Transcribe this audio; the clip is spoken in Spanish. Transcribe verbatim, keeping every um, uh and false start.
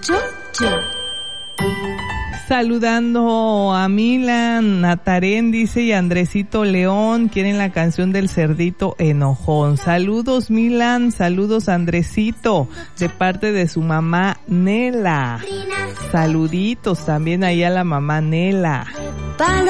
chum, chum. Saludando a Milan, Natarén dice, y Andresito León, quieren la canción del cerdito enojón. Saludos Milan, saludos Andresito, de parte de su mamá Nela. Saluditos también ahí a la mamá Nela.